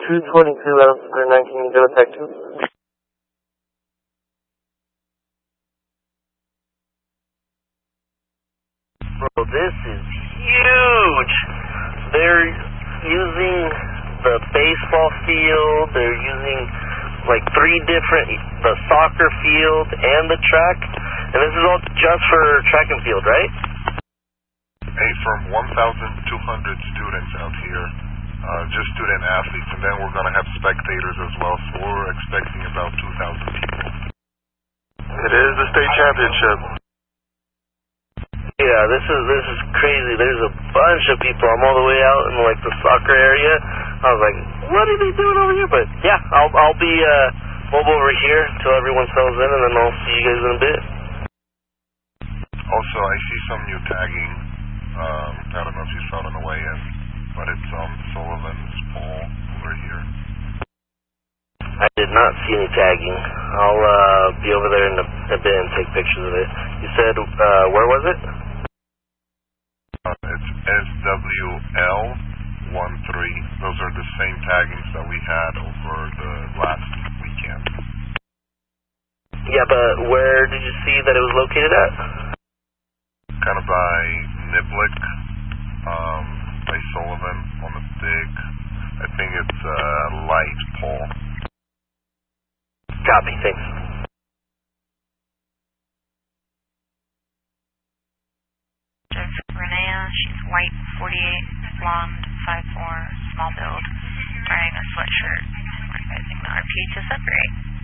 222 out of 19, go attack 2. Bro, this is huge. They're using the baseball field, they're using like 3 different, the soccer field and the track, and this is all just for track and field, right? Hey, from 1,200 students out here, just student athletes, and then we're going to have spectators as well, so we're expecting about 2,000 people. It is the state championship. Yeah, this is crazy. There's a bunch of people. I'm all the way out in like the soccer area. I was like, what are they doing over here? But yeah, I'll be mobile over here until everyone settles in, and then I'll see you guys in a bit. Also, I see some new tagging. I don't know if you saw it on the way in, but it's on Sullivan's pole over here. I did not see any tagging. I'll be over there in a bit and take pictures of it. You said, where was it? It's SWL13. Those are the same taggings that we had over the last weekend. Yeah, but where did you see that it was located at? Kind of by Niblick, by Sullivan on the big, I think it's a light pole. Copy, thanks. Renea, she's white, 48, blonde, 5'4", small build, wearing a sweatshirt, organizing the RP to separate.